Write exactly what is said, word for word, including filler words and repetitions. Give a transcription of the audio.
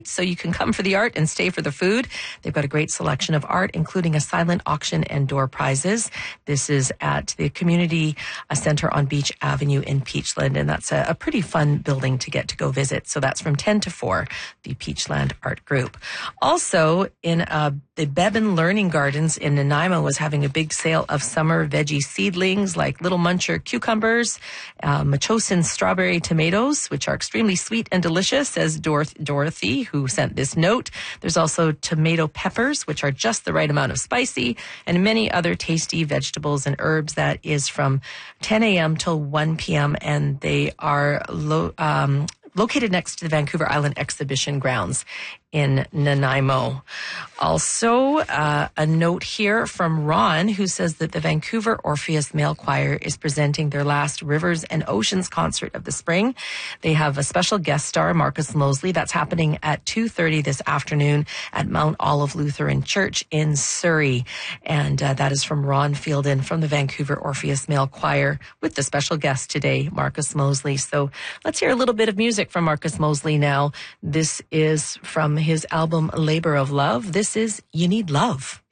So you can come for the art and stay for the food. They've got a great selection of art, including a silent auction and door prizes. This is at the Community Center on Beach Avenue in Peachland, and that's a, a pretty fun building to get to go visit. So that's from ten to four, the Peachland Art Group. Also, in uh, the Beban Learning Gardens in Nanaimo was having a big sale of summer veggie seedlings like Little Muncher cucumbers, uh, Machosin strawberry tomatoes, which are extremely sweet and delicious, says Doroth- Dorothy, who sent this note. There's also tomato peppers, which are just the right amount of spicy, and many other tasty vegetables and herbs. That is from ten a.m. till one p.m. and they are lo- um, located next to the Vancouver Island Exhibition Grounds in Nanaimo. Also, uh, a note here from Ron, who says that the Vancouver Orpheus Male Choir is presenting their last Rivers and Oceans concert of the spring. They have a special guest star, Marcus Mosley. That's happening at two thirty this afternoon at Mount Olive Lutheran Church in Surrey. And uh, that is from Ron Fielden from the Vancouver Orpheus Male Choir with the special guest today, Marcus Mosley. So let's hear a little bit of music from Marcus Mosley now. This is from his album Labor of Love. This is You Need Love.